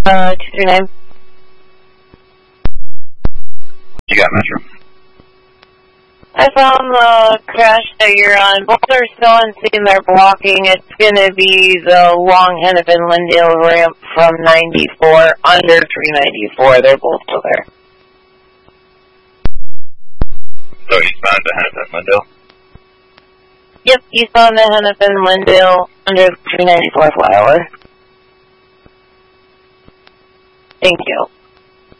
239. You got Metro? I found the crash that you're on. Both are still on scene. They're blocking. It's going to be the Long Hennepin Lindale ramp from 94 under 394. They're both still there. So eastbound to Hennepin Lindale? Yep, eastbound to Hennepin Lindale under 394 flyover. Thank you.